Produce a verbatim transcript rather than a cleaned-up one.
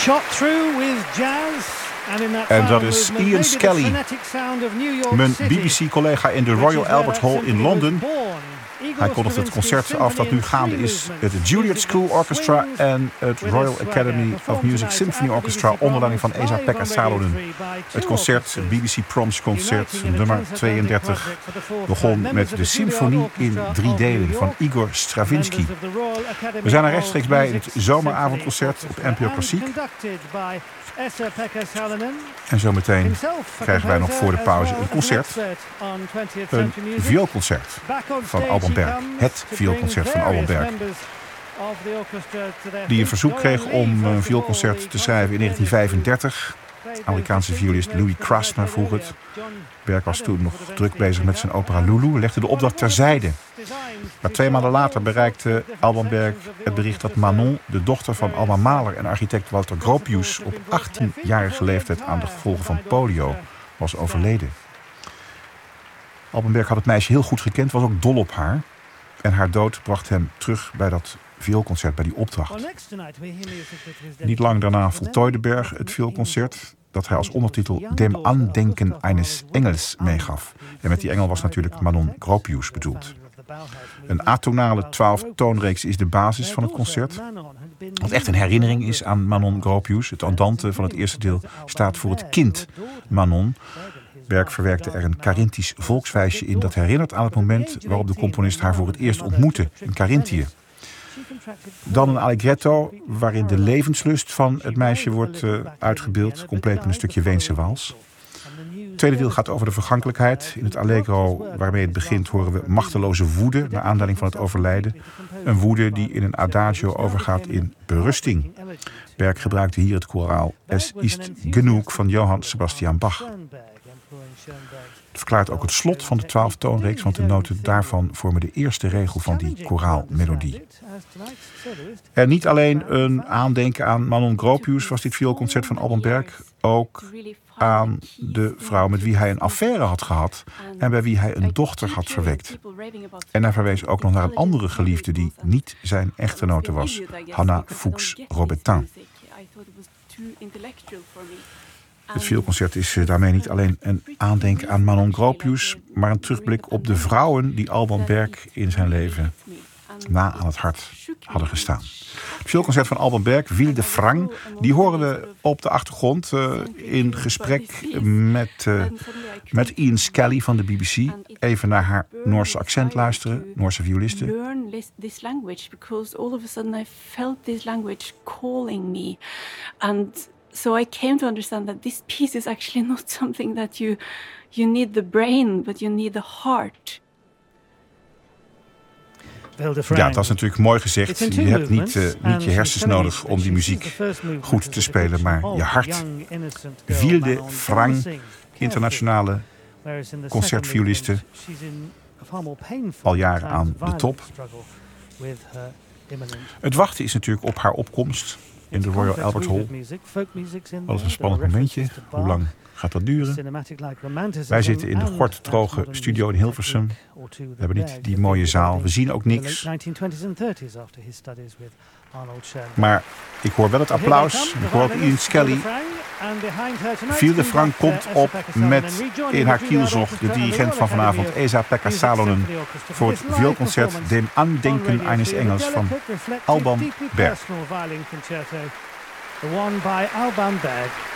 shot through with jazz. En dat is Ian Skelly, mijn B B C-collega in de Royal Albert Hall in Londen. Hij kondigt het concert af dat nu gaande is. Het Juilliard School Orchestra en het Royal Academy of Music Symphony Orchestra onder leiding van Esa-Pekka Salonen. Het concert, het B B C Proms concert nummer tweeëndertig, begon met de symfonie in drie delen van Igor Stravinsky. We zijn er rechtstreeks bij in het zomeravondconcert op N P O Klassiek. En zometeen krijgen wij nog voor de pauze een concert. Een vioolconcert van Alban Berg. Het vioolconcert van Alban Berg. Die een verzoek kreeg om een vioolconcert te schrijven in negentien vijfendertig. Amerikaanse violist Louis Krasner vroeg het. Berg was toen nog druk bezig met zijn opera Lulu en legde de opdracht terzijde. Maar twee maanden later bereikte Alban Berg het bericht dat Manon, de dochter van Alma Mahler en architect Walter Gropius, op achttienjarige leeftijd aan de gevolgen van polio was overleden. Alban Berg had het meisje heel goed gekend, was ook dol op haar. En haar dood bracht hem terug bij dat vioolconcert, bij die opdracht. Niet lang daarna voltooide Berg het vioolconcert, dat hij als ondertitel Dem Andenken eines Engels meegaf. En met die engel was natuurlijk Manon Gropius bedoeld. Een atonale twaalf-toonreeks is de basis van het concert. Wat echt een herinnering is aan Manon Gropius. Het andante van het eerste deel staat voor het kind Manon. Berg verwerkte er een Carinthisch volkswijsje in dat herinnert aan het moment waarop de componist haar voor het eerst ontmoette in Carinthië. Dan een allegretto waarin de levenslust van het meisje wordt uh, uitgebeeld, compleet met een stukje Weense wals. Het tweede deel gaat over de vergankelijkheid. In het allegro waarmee het begint horen we machteloze woede naar aanleiding van het overlijden. Een woede die in een adagio overgaat in berusting. Berg gebruikte hier het koraal Es ist genug van Johann Sebastian Bach. Het verklaart ook het slot van de twaalftoonreeks, want de noten daarvan vormen de eerste regel van die koraalmelodie. En niet alleen een aandenken aan Manon Gropius was dit vioolconcert van Alban Berg, ook aan de vrouw met wie hij een affaire had gehad en bij wie hij een dochter had verwekt. En hij verwees ook nog naar een andere geliefde die niet zijn echtgenote was, Hannah Fuchs-Robertin. Het vioolconcert is daarmee niet alleen een aandenken aan Manon Gropius, maar een terugblik op de vrouwen die Alban Berg in zijn leven na aan het hart hadden gestaan. Het vioolconcert van Alban Berg, Ville de Franc, die horen we op de achtergrond uh, in gesprek met, uh, met Ian Skelly van de B B C. Even naar haar Noorse accent luisteren, Noorse violiste. Learn this language because all of a sudden I felt this language calling me. And so I came to understand that this piece is actually not something that you you need the brain, but you need the heart. Ja, dat is natuurlijk mooi gezegd. Je hebt niet, uh, niet je hersens nodig om die muziek goed te spelen, maar je hart. Ville de Franc, internationale concertvioliste, al jaren aan de top. Het wachten is natuurlijk op haar opkomst in de Royal Albert Hall. Dat is een spannend momentje. Hoe lang gaat dat duren? Wij zitten in de gorddroge studio in Hilversum. We hebben niet die mooie zaal. We zien ook niks. Maar ik hoor wel het applaus. Ik hoor ook Ian Skelly. Ville de Franc komt op met in haar kielzog de dirigent van vanavond, Esa-Pekka Salonen, voor het vioolconcert Dem Andenken eines Engels van Alban Berg. The one by Alban Berg.